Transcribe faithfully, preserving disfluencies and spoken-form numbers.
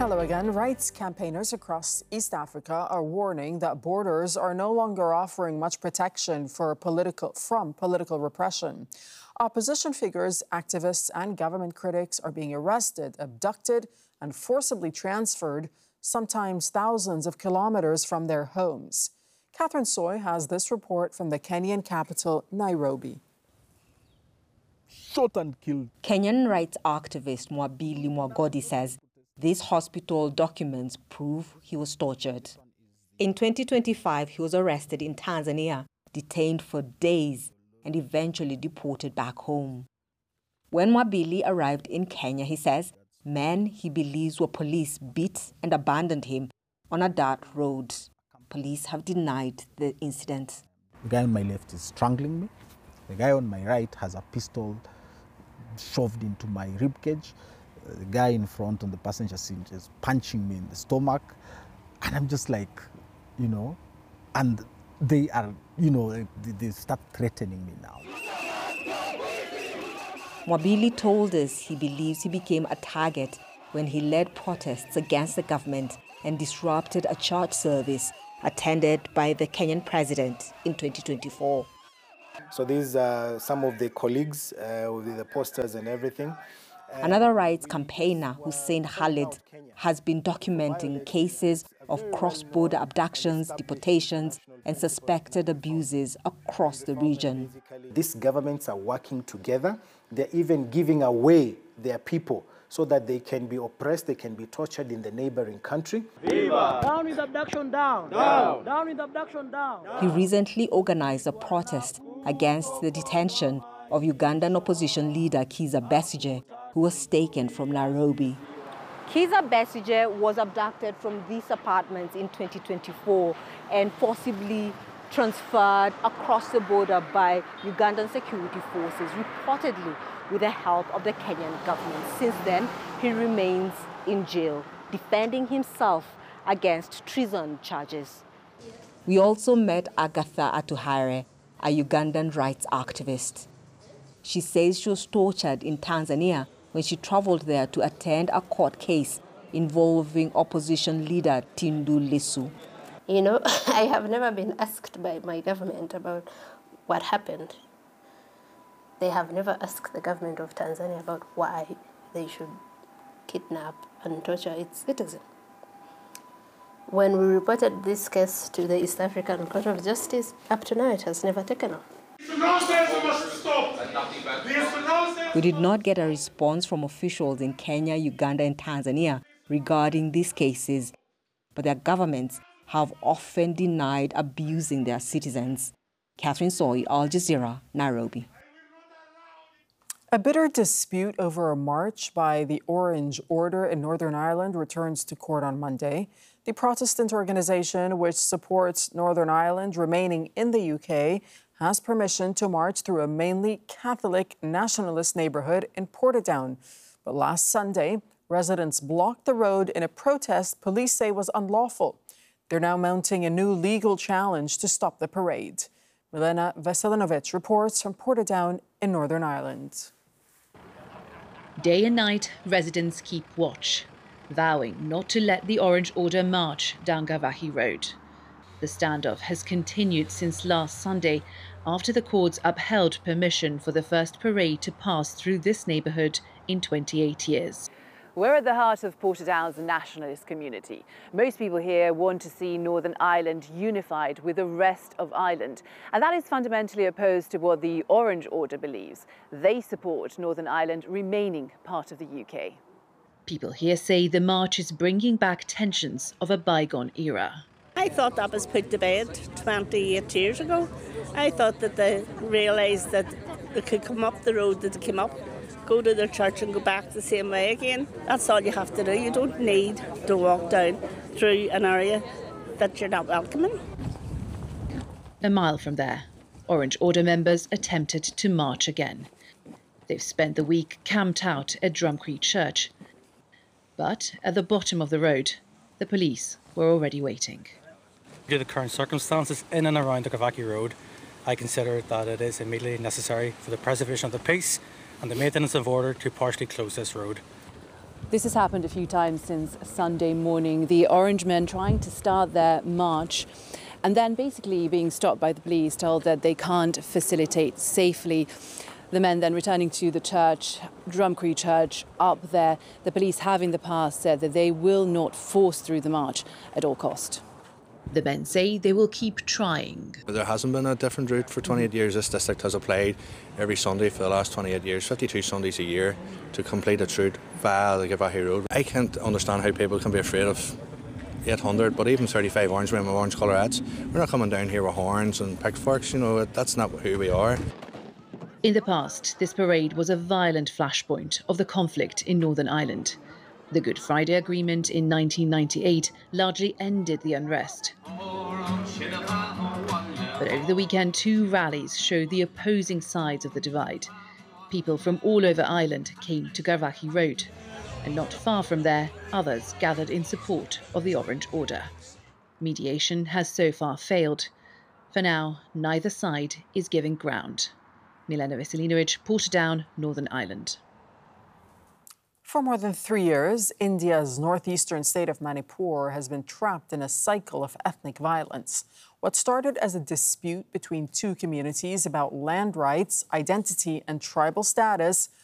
Hello again. Rights campaigners across East Africa are warning that borders are no longer offering much protection for political, from political repression. Opposition figures, activists, and government critics are being arrested, abducted, and forcibly transferred, sometimes thousands of kilometers from their homes. Catherine Soy has this report from the Kenyan capital, Nairobi. Shot and killed. Kenyan rights activist Mwabili Mwagodi says these hospital documents prove he was tortured. In twenty twenty-five, he was arrested in Tanzania, detained for days, and eventually deported back home. When Mwabili arrived in Kenya, he says men he believes were police beat and abandoned him on a dirt road. Police have denied the incident. The guy on my left is strangling me. The guy on my right has a pistol shoved into my ribcage. The guy in front on the passenger seat is punching me in the stomach. And I'm just like, you know, and they are, you know, they, they start threatening me now. Mwabili told us he believes he became a target when he led protests against the government and disrupted a church service attended by the Kenyan president in twenty twenty-four. So these are some of the colleagues uh, with the posters and everything. Another rights campaigner, Hussein Khalid, has been documenting cases of cross-border abductions, deportations, and suspected abuses across the region. These governments are working together. They're even giving away their people so that they can be oppressed, they can be tortured in the neighboring country. Viva! Down with abduction, down! Down! Down with abduction, down! He recently organized a protest against the detention of Ugandan opposition leader Kizza Besigye, who was taken from Nairobi. Kizza Besigye was abducted from these apartments in twenty twenty-four and forcibly transferred across the border by Ugandan security forces, reportedly with the help of the Kenyan government. Since then, he remains in jail, defending himself against treason charges. We also met Agatha Atuhaire, a Ugandan rights activist. She says she was tortured in Tanzania when she traveled there to attend a court case involving opposition leader Tundu Lissu. You know, I have never been asked by my government about what happened. They have never asked the government of Tanzania about why they should kidnap and torture its citizens. When we reported this case to the East African Court of Justice, up to now it has never taken off. We did not get a response from officials in Kenya, Uganda, and Tanzania regarding these cases, but their governments have often denied abusing their citizens. Catherine Soy, Al Jazeera, Nairobi. A bitter dispute over a march by the Orange Order in Northern Ireland returns to court on Monday. The Protestant organization, which supports Northern Ireland remaining in the U K, has permission to march through a mainly Catholic nationalist neighborhood in Portadown. But last Sunday, residents blocked the road in a protest police say was unlawful. They're now mounting a new legal challenge to stop the parade. Milena Veselinovic reports from Portadown in Northern Ireland. Day and night, residents keep watch, vowing not to let the Orange Order march down Gavahi Road. The standoff has continued since last Sunday after the courts upheld permission for the first parade to pass through this neighbourhood in twenty-eight years. We're at the heart of Portadown's nationalist community. Most people here want to see Northern Ireland unified with the rest of Ireland. And that is fundamentally opposed to what the Orange Order believes. They support Northern Ireland remaining part of the U K. People here say the march is bringing back tensions of a bygone era. I thought that was put to bed twenty-eight years ago. I thought that they realised that they could come up the road that they came up, go to their church and go back the same way again. That's all you have to do. You don't need to walk down through an area that you're not welcoming. A mile from there, Orange Order members attempted to march again. They've spent the week camped out at Drumcree Church. But at the bottom of the road, the police were already waiting. Due to the current circumstances in and around the Gavahi Road, I consider that it is immediately necessary for the preservation of the peace and the maintenance of order to partially close this road. This has happened a few times since Sunday morning. The Orange men trying to start their march and then basically being stopped by the police, told that they can't facilitate safely. The men then returning to the church, Drumcree Church, up there. The police have in the past said that they will not force through the march at all cost. The men say they will keep trying. There hasn't been a different route for twenty-eight years. This district has applied every Sunday for the last twenty-eight years, fifty-two Sundays a year, to complete its route via the Gavahi Road. I can't understand how people can be afraid of eight hundred, but even thirty-five orange men with orange colour hats. We're not coming down here with horns and pitchforks, you know, that's not who we are. In the past, this parade was a violent flashpoint of the conflict in Northern Ireland. The Good Friday Agreement in nineteen ninety-eight largely ended the unrest. But over the weekend, two rallies showed the opposing sides of the divide. People from all over Ireland came to Garvaghey Road, and not far from there, others gathered in support of the Orange Order. Mediation has so far failed. For now, neither side is giving ground. Milena Veselinovic, Portadown, Northern Ireland. For more than three years, India's northeastern state of Manipur has been trapped in a cycle of ethnic violence. What started as a dispute between two communities about land rights, identity, and tribal status